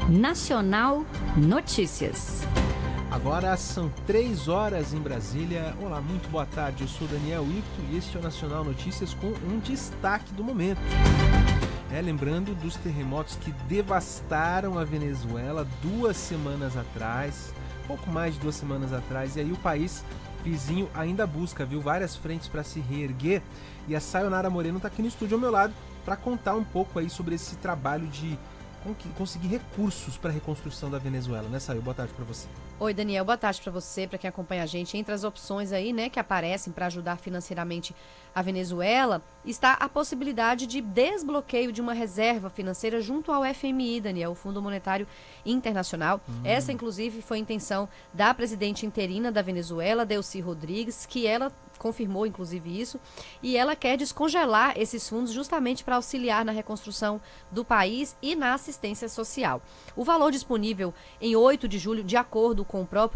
Nacional Notícias. Agora são 3 horas em Brasília. Olá, muito boa tarde. Eu sou Daniel Ito e este é o Nacional Notícias com um destaque do momento. Lembrando dos terremotos que devastaram a Venezuela 2 semanas atrás, pouco mais de 2 semanas atrás, e aí o país vizinho ainda busca, várias frentes para se reerguer. E a Sayonara Moreno está aqui no estúdio ao meu lado para contar um pouco aí sobre esse trabalho de conseguir recursos para a reconstrução da Venezuela, né, Sayo? Boa tarde para você. Oi, Daniel, boa tarde para você, para quem acompanha a gente. Entre as opções aí, né, que aparecem para ajudar financeiramente a Venezuela, está a possibilidade de desbloqueio de uma reserva financeira junto ao FMI, Daniel, o Fundo Monetário Internacional. Essa, inclusive, foi a intenção da presidente interina da Venezuela, Delcy Rodrigues, que ela confirmou, inclusive, isso, e ela quer descongelar esses fundos justamente para auxiliar na reconstrução do país e na assistência social. O valor disponível em 8 de julho, de acordo com o próprio